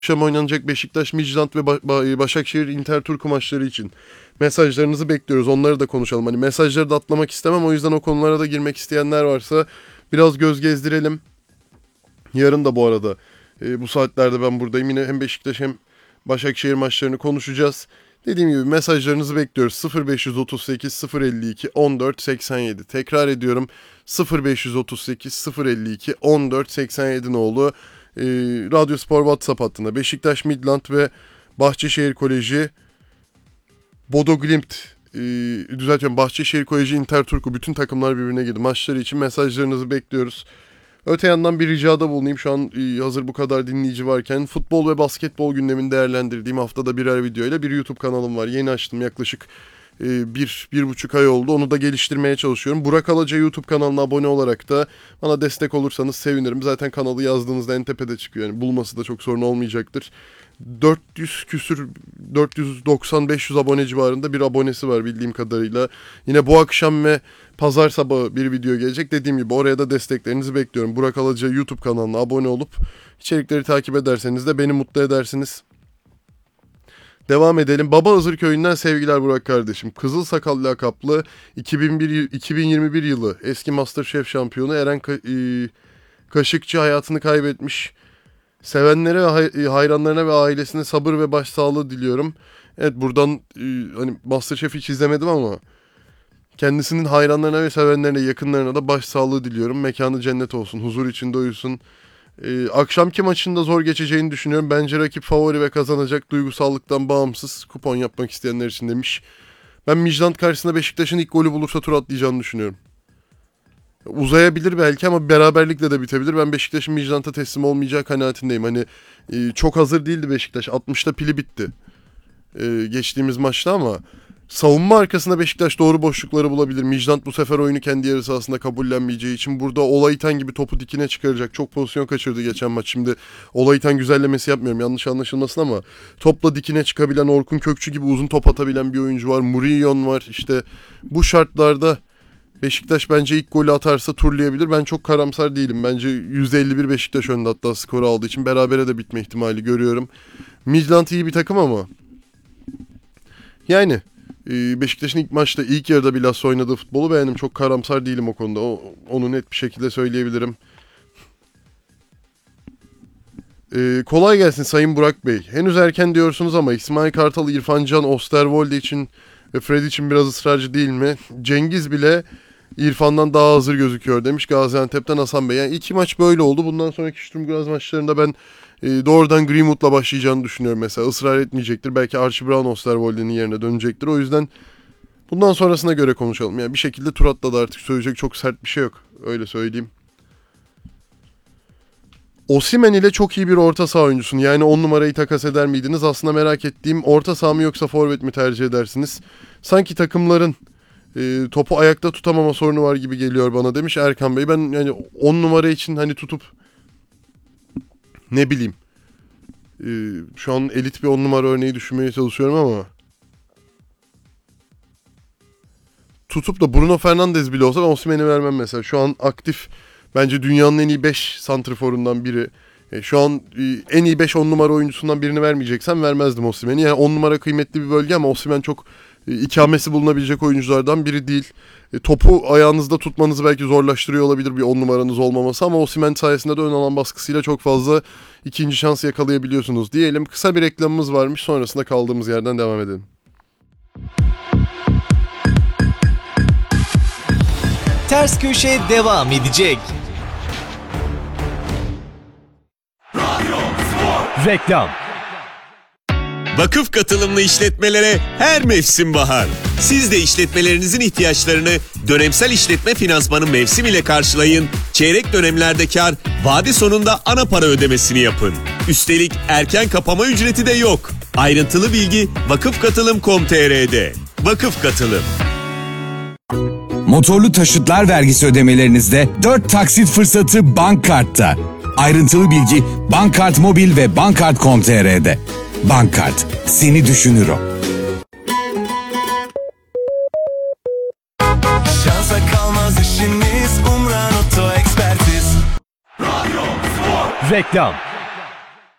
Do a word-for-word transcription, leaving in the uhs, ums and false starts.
akşam oynanacak Beşiktaş, Midtjylland ve ba- Başakşehir Interturku maçları için mesajlarınızı bekliyoruz. Onları da konuşalım. Hani mesajları da atlamak istemem. O yüzden o konulara da girmek isteyenler varsa biraz göz gezdirelim. Yarın da bu arada e, bu saatlerde ben buradayım. Yine hem Beşiktaş hem Başakşehir maçlarını konuşacağız. Dediğim gibi mesajlarınızı bekliyoruz. sıfır beş otuz sekiz sıfır elli iki on dört seksen yedi. Tekrar ediyorum. sıfır beş otuz sekiz sıfır elli iki on dört seksen yedi nolu e, Radyo Spor WhatsApp hattında Beşiktaş, Midtjylland ve Bahçeşehir Koleji, Bodo Glimt, e, düzeltiyorum, Bahçeşehir Koleji, Interturku, bütün takımlar birbirine girdi. Maçları için mesajlarınızı bekliyoruz. Öte yandan bir ricada bulunayım. Şu an e, hazır bu kadar dinleyici varken futbol ve basketbol gündemini değerlendirdiğim haftada birer videoyla bir YouTube kanalım var. Yeni açtım, yaklaşık e, bir, bir buçuk ay oldu. Onu da geliştirmeye çalışıyorum. Burak Alaca YouTube kanalına abone olarak da bana destek olursanız sevinirim. Zaten kanalı yazdığınızda en tepede çıkıyor. Yani bulması da çok sorun olmayacaktır. dört yüz küsür, dört yüz doksan beş yüz abone civarında bir abonesi var bildiğim kadarıyla. Yine bu akşam ve pazar sabahı bir video gelecek. Dediğim gibi oraya da desteklerinizi bekliyorum. Burak Alaca YouTube kanalına abone olup içerikleri takip ederseniz de beni mutlu edersiniz. Devam edelim. Baba Hızır Köyü'nden sevgiler Burak kardeşim. Kızıl Sakal lakaplı iki bin bir, iki bin yirmi bir yılı eski MasterChef şampiyonu Eren Ka- e, Kaşıkçı hayatını kaybetmiş. Sevenlere, hayranlarına ve ailesine sabır ve başsağlığı diliyorum. Evet, buradan e, hani MasterChef hiç izlemedim ama kendisinin hayranlarına ve sevenlerine, yakınlarına da başsağlığı diliyorum. Mekanı cennet olsun, huzur içinde uyusun. Ee, akşamki maçında zor geçeceğini düşünüyorum. Bence rakip favori ve kazanacak, duygusallıktan bağımsız, kupon yapmak isteyenler için demiş. Ben Midtjylland karşısında Beşiktaş'ın ilk golü bulursa tur atlayacağını düşünüyorum. Uzayabilir belki ama beraberlikle de bitebilir. Ben Beşiktaş'ın Midtjylland'a teslim olmayacağı kanaatindeyim. Hani e, çok hazır değildi Beşiktaş. altmışta pili bitti. E, geçtiğimiz maçta ama savunma arkasında Beşiktaş doğru boşlukları bulabilir. Midtjylland bu sefer oyunu kendi yarı sahasında kabullenmeyeceği için burada Olaytan gibi topu dikine çıkaracak. Çok pozisyon kaçırdı geçen maç. Şimdi Olaytan güzellemesi yapmıyorum, yanlış anlaşılmasın, ama topla dikine çıkabilen, Orkun Kökçü gibi uzun top atabilen bir oyuncu var. Murillo var. İşte bu şartlarda Beşiktaş bence ilk golü atarsa turlayabilir. Ben çok karamsar değilim. Bence yüzde elli bir Beşiktaş önde, hatta skoru aldığı için berabere de bitme ihtimali görüyorum. Midtjylland iyi bir takım ama yani Beşiktaş'ın ilk maçta, ilk yarıda bilhassa oynadığı futbolu beğendim. Çok karamsar değilim o konuda. O, onu net bir şekilde söyleyebilirim. Ee, kolay gelsin Sayın Burak Bey. Henüz erken diyorsunuz ama İsmail Kartal, İrfan Can, Osterwolde için ve Fred için biraz ısrarcı değil mi? Cengiz bile İrfan'dan daha hazır gözüküyor demiş Gaziantep'ten Hasan Bey. Yani iki maç böyle oldu. Bundan sonraki Sturm maçlarında ben e, doğrudan Greenwood'la başlayacağını düşünüyorum mesela. Israr etmeyecektir. Belki Archie Brown Osterwolde'nin yerine dönecektir. O yüzden bundan sonrasına göre konuşalım. Yani bir şekilde tur atladı artık. Söyleyecek çok sert bir şey yok. Öyle söyleyeyim. Osimhen ile çok iyi bir orta saha oyuncusun. Yani on numarayı takas eder miydiniz? Aslında merak ettiğim, orta saha mı yoksa forvet mi tercih edersiniz? Sanki takımların e, topu ayakta tutamama sorunu var gibi geliyor bana demiş Erkan Bey. Ben yani on numara için hani tutup ne bileyim e, şu an elit bir on numara örneği düşünmeye çalışıyorum ama tutup da Bruno Fernandes bile olsa ben Osimhen'i vermem mesela. Şu an aktif, bence dünyanın en iyi beş santriforundan biri. E, şu an e, en iyi beş on numara oyuncusundan birini vermeyeceksem vermezdim Osimhen'i. Yani on numara kıymetli bir bölge ama Osimhen çok e, ikamesi bulunabilecek oyunculardan biri değil. E, topu ayağınızda tutmanızı belki zorlaştırıyor olabilir bir on numaranız olmaması ama Osimhen sayesinde de ön alan baskısıyla çok fazla ikinci şans yakalayabiliyorsunuz diyelim. Kısa bir reklamımız varmış, sonrasında kaldığımız yerden devam edelim. Ters Köşe devam edecek. Reklam. Vakıf katılımlı işletmelere her mevsim bahar. Siz de işletmelerinizin ihtiyaçlarını dönemsel işletme finansmanı mevsim ile karşılayın. Çeyrek dönemlerde kar, vade sonunda ana para ödemesini yapın. Üstelik erken kapama ücreti de yok. Ayrıntılı bilgi vakıfkatılım nokta com nokta tr'de. Vakıf Katılım. Motorlu taşıtlar vergisi ödemelerinizde dört taksit fırsatı Bankkart'ta. Ayrıntılı bilgi Bankkart Mobil ve bankkart nokta com nokta tr'de. Bankkart, seni düşünür o. Şansa kalmaz işiniz, Umran Oto Ekspertiz. Reklam.